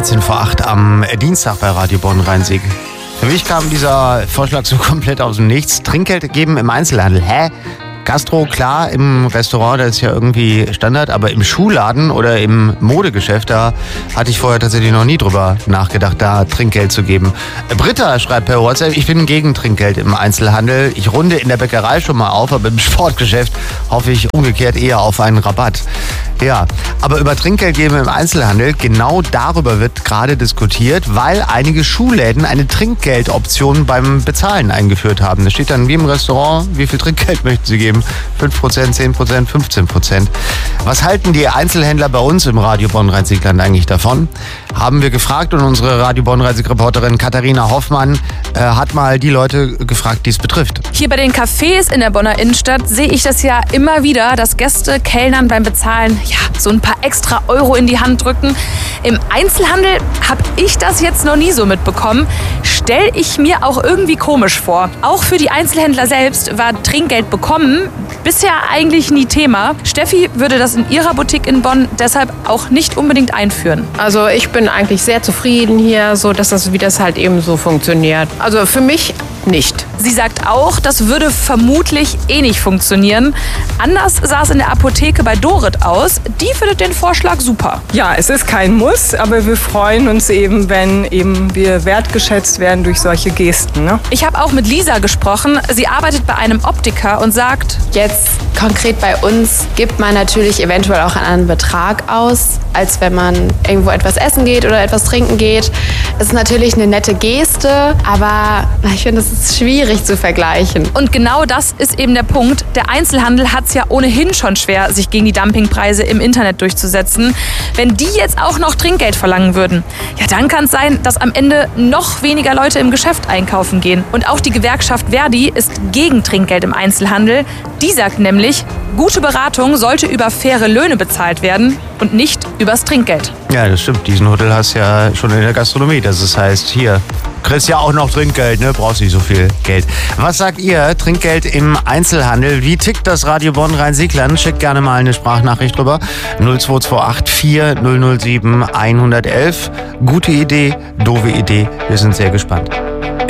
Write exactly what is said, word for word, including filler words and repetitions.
dreizehn vor acht am Dienstag bei Radio Bonn-Rhein-Sieg. Für mich kam dieser Vorschlag so komplett aus dem Nichts. Trinkgeld geben im Einzelhandel. Hä? Gastro, klar, im Restaurant, das ist ja irgendwie Standard, aber im Schuhladen oder im Modegeschäft, da hatte ich vorher tatsächlich noch nie drüber nachgedacht, da Trinkgeld zu geben. Britta schreibt per WhatsApp, ich bin gegen Trinkgeld im Einzelhandel. Ich runde in der Bäckerei schon mal auf, aber im Sportgeschäft hoffe ich umgekehrt eher auf einen Rabatt. Ja, aber über Trinkgeld geben im Einzelhandel, genau darüber wird gerade diskutiert, weil einige Schuhläden eine Trinkgeldoption beim Bezahlen eingeführt haben. Da steht dann wie im Restaurant, wie viel Trinkgeld möchten Sie geben? fünf Prozent, zehn Prozent, fünfzehn Prozent. Was halten die Einzelhändler bei uns im Radio Bonn-Rhein-Sieg-Land eigentlich davon? Haben wir gefragt und unsere Radio Bonn-Rhein-Sieg-Reporterin Katharina Hoffmann äh, hat mal die Leute gefragt, die es betrifft. Hier bei den Cafés in der Bonner Innenstadt sehe ich das ja immer wieder, dass Gäste Kellnern beim Bezahlen ja, so ein paar extra Euro in die Hand drücken. Im Einzelhandel habe ich das jetzt noch nie so mitbekommen. Stelle ich mir auch irgendwie komisch vor. Auch für die Einzelhändler selbst war Trinkgeld bekommen bisher eigentlich nie Thema. Steffi würde das in ihrer Boutique in Bonn deshalb auch nicht unbedingt einführen. Also ich bin eigentlich sehr zufrieden hier, so dass das, wie das halt eben so funktioniert. Also für mich nicht. Sie sagt auch, das würde vermutlich eh nicht funktionieren. Anders sah es in der Apotheke bei Dorit aus. Die findet den Vorschlag super. Ja, es ist kein Muss, aber wir freuen uns eben, wenn eben wir wertgeschätzt werden durch solche Gesten. Ne? Ich habe auch mit Lisa gesprochen. Sie arbeitet bei einem Optiker und sagt, jetzt konkret bei uns gibt man natürlich eventuell auch einen Betrag aus, als wenn man irgendwo etwas essen geht oder etwas trinken geht. Es ist natürlich eine nette Geste, aber ich finde, es ist schwierig zu vergleichen. Und genau das ist eben der Punkt. Der Einzelhandel hat es ja ohnehin schon schwer, sich gegen die Dumpingpreise im Internet durchzusetzen. Wenn die jetzt auch noch Trinkgeld verlangen würden, ja, dann kann es sein, dass am Ende noch weniger Leute im Geschäft einkaufen gehen. Und auch die Gewerkschaft Verdi ist gegen Trinkgeld im Einzelhandel. Die sagt nämlich, gute Beratung sollte über faire Löhne bezahlt werden und nicht übers Trinkgeld. Ja, das stimmt. Diesen Hotel hast du ja schon in der Gastronomie. Das heißt, hier kriegst ja auch noch Trinkgeld, ne? Brauchst nicht so viel Geld. Was sagt ihr? Trinkgeld im Einzelhandel. Wie tickt das Radio Bonn-Rhein-Sieg-Land? Schickt gerne mal eine Sprachnachricht drüber. null zwei zwei acht vier null null sieben eins eins eins. Gute Idee, doofe Idee. Wir sind sehr gespannt.